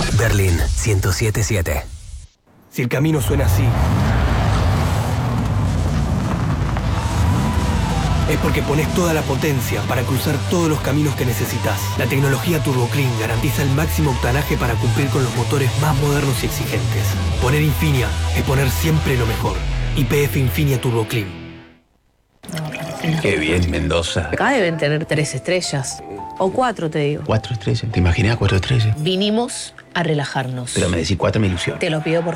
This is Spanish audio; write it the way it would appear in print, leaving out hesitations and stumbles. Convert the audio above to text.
Berlín 107.7. Si el camino suena así, es porque pones toda la potencia para cruzar todos los caminos que necesitas. La tecnología TurboClean garantiza el máximo octanaje para cumplir con los motores más modernos y exigentes. Poner Infinia es poner siempre lo mejor. YPF Infinia TurboClean. Qué bien, Mendoza. Acá deben tener 3 estrellas. O 4, te digo. 4 estrellas. ¿Te imaginas 4 estrellas? Vinimos a relajarnos. Pero me decís 4 me ilusiona. Te lo pido por